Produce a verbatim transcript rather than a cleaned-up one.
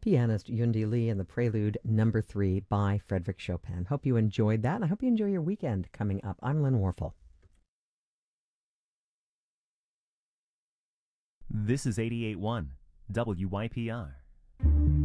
pianist Yundi Lee and the Prelude Number Three by Frederick Chopin. Hope you enjoyed that, and I hope you enjoy your weekend coming up. I'm Lynn Warfel. This is eighty-eight point one W Y P R.